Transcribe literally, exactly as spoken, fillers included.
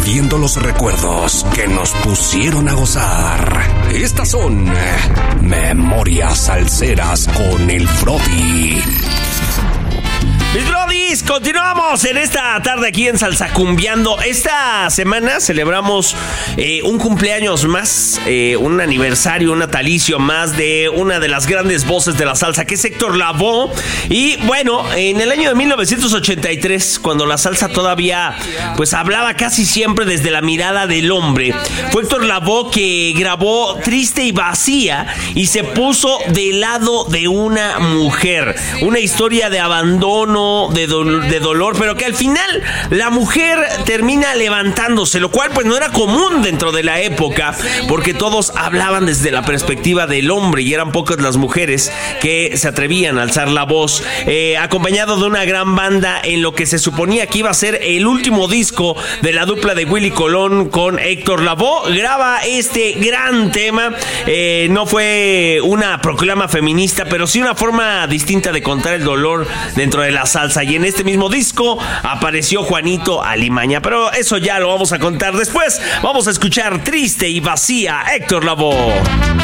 reviviendo los recuerdos que nos pusieron a gozar. Estas son Memorias Salseras con el Frodi. Mis brodis, continuamos en esta tarde aquí en Salsacumbiando. Esta semana celebramos eh, un cumpleaños más, eh, un aniversario, un natalicio más de una de las grandes voces de la salsa, que es Héctor Lavoe. Y bueno, en el año de mil novecientos ochenta y tres, cuando la salsa todavía pues hablaba casi siempre desde la mirada del hombre, fue Héctor Lavoe que grabó Triste y Vacía y se puso del lado de una mujer. Una historia de abandono, De, do- de dolor, pero que al final la mujer termina levantándose, lo cual pues no era común dentro de la época, porque todos hablaban desde la perspectiva del hombre y eran pocas las mujeres que se atrevían a alzar la voz, eh, acompañado de una gran banda en lo que se suponía que iba a ser el último disco de la dupla de Willy Colón con Héctor Lavoe. Graba este gran tema, eh, no fue una proclama feminista, pero sí una forma distinta de contar el dolor dentro de la salsa, y en este mismo disco apareció Juanito Alimaña, pero eso ya lo vamos a contar después. Vamos a escuchar Triste y Vacía, Héctor Lavoe.